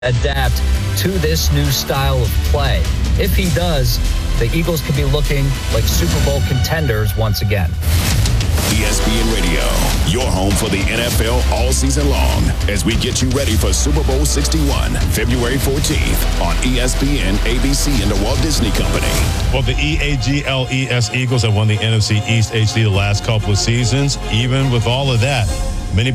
adapt to this new style of play. If he does, the Eagles could be looking like Super Bowl contenders once again. ESPN Radio, your home for the NFL all season long, as we get you ready for Super Bowl 61, February 14th on ESPN, ABC, and the Walt Disney Company. Well, the EAGLES Eagles have won the NFC East HD the last couple of seasons. Even with all of that,